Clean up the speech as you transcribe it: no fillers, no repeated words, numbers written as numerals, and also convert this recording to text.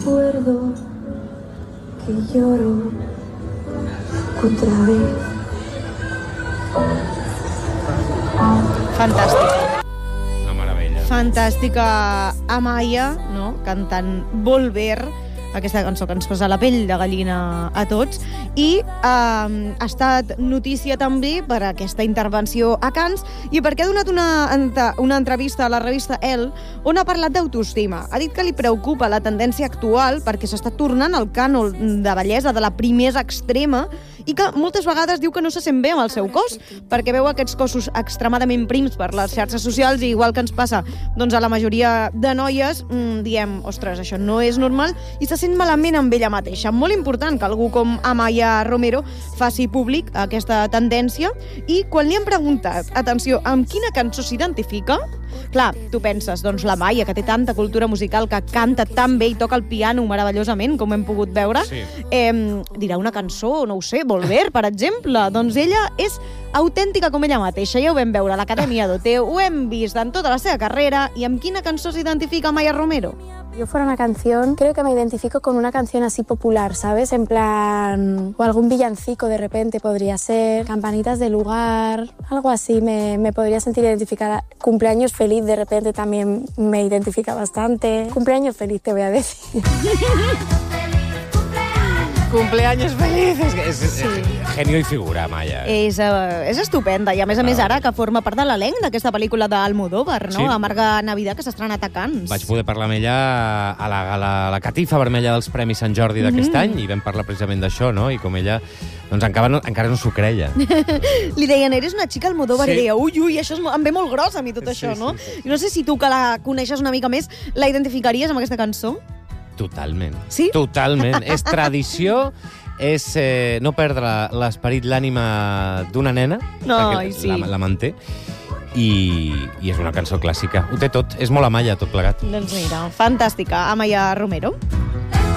recuerdo que lloro otra vez. Fantàstica. Una meravella. Fantàstica Amaya, no? Cantant Volver, aquesta cançó que ens posa la pell de gallina a tots, i ha estat notícia també per aquesta intervenció a Cannes i perquè ha donat una entrevista a la revista Elle on ha parlat d'autoestima. Ha dit que li preocupa la tendència actual perquè s'està tornant al cànon de bellesa, de la primesa extrema, i que moltes vegades diu que no se sent bé amb el seu cos perquè veu aquests cossos extremadament prims per les xarxes socials i igual que ens passa doncs, a la majoria de noies, diem, ostres, això no és normal, i se sent malament amb ella mateixa. Molt important que algú com Amaya Romero faci públic aquesta tendència, i quan li han preguntat, atenció, amb quina cançó s'identifica, clar, tu penses, doncs la Amaya, que té tanta cultura musical, que canta tan bé i toca el piano meravellosament, com hem pogut veure, Sí. Dirà una cançó, no ho sé, Volver, per exemple. Doncs ella és autèntica com ella mateixa. Ja ho vam veure a l'Acadèmia d'OT, ho hem vist en tota la seva carrera. I amb quina cançó s'identifica Amaya Romero? Yo fuera una canción, creo que me identifico con una canción así popular, ¿sabes? En plan, o algún villancico de repente podría ser, campanitas de lugar, algo así me podría sentir identificada. Cumpleaños feliz de repente también me identifica bastante. Cumpleaños feliz te voy a decir. Cumpleaños feliz. És genio i figura, Amaya. És estupenda, i a més ara que forma part de l'elenc d'aquesta pel·lícula d'Almodóvar, no? Sí. Amarga Navidad, que s'estrena a Cannes. Vaig poder parlar amb ella a la catifa vermella dels Premis Sant Jordi d'aquest any, i vam parlar precisament d'això, no? I com ella doncs encara no s'ho creia. Li deien, eres una xica Almodóvar, Sí. i deia, ui, això em ve molt gros a mi tot això, no? I no sé si tu, que la coneixes una mica més, la identificaries amb aquesta cançó? Totalment. Sí? Totalment. És tradició, és no perdre l'esperit, l'ànima d'una nena, Ai, perquè sí. la manté, i és una cançó clàssica. Ho té tot, és molt Amaya tot plegat. Doncs mira, fantàstica, Amaya Romero.